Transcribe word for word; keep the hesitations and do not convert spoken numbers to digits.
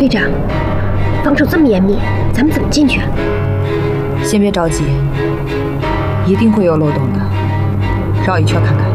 队长，防守这么严密，咱们怎么进去啊？ 先别着急，一定会有漏洞的，绕一圈看看。